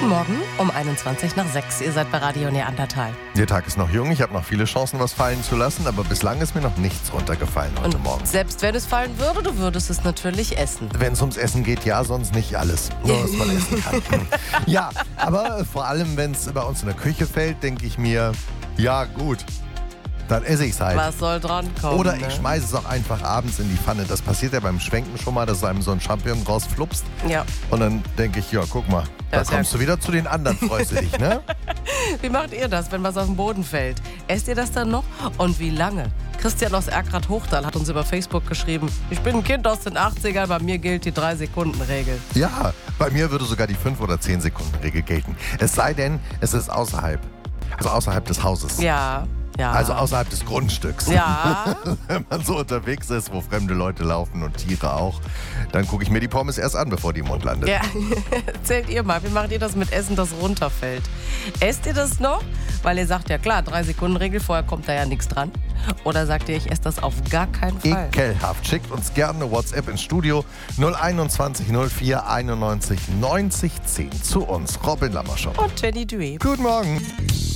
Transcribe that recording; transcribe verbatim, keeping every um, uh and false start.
Guten Morgen um einundzwanzig nach sechs. Ihr seid bei Radio Neandertal. Der Tag ist noch jung, ich habe noch viele Chancen, was fallen zu lassen, aber bislang ist mir noch nichts runtergefallen heute Und Morgen. selbst wenn es fallen würde, du würdest es natürlich essen. Wenn es ums Essen geht, ja, sonst nicht alles. Nur, was man essen kann. Ja, aber vor allem, wenn es bei uns in der Küche fällt, denke ich mir, ja gut, dann esse ich es halt. Was soll dran kommen? Oder ne? ich schmeiße es auch einfach abends in die Pfanne. Das passiert ja beim Schwenken schon mal, dass einem so ein Champignon rausflupst. Ja. Und dann denke ich, ja, guck mal, da Das ist ja kommst du wieder zu den anderen, freust du dich, ne? Wie macht ihr das, wenn was auf den Boden fällt? Esst ihr das dann noch? Und wie lange? Christian aus Erkrath-Hochdal hat uns über Facebook geschrieben, ich bin ein Kind aus den achtzigern, bei mir gilt die drei Sekunden Regel. Ja, bei mir würde sogar die fünf oder zehn Sekunden Regel gelten. Es sei denn, es ist außerhalb. Also außerhalb des Hauses. Ja, ja. Also außerhalb des Grundstücks. Ja. Wenn man so unterwegs ist, wo fremde Leute laufen und Tiere auch, dann gucke ich mir die Pommes erst an, bevor die im Mund landet. Ja, erzählt ihr mal, wie macht ihr das mit Essen, das runterfällt? Esst ihr das noch? Weil ihr sagt, ja klar, drei Sekunden Regel, vorher kommt da ja nichts dran. Oder sagt ihr, ich esse das auf gar keinen Fall? Ekelhaft. Schickt uns gerne eine WhatsApp ins Studio null einundzwanzig null vier einundneunzig neunzig zehn zu uns. Robin Lammerschow. Und Jenny Duet. Guten Morgen.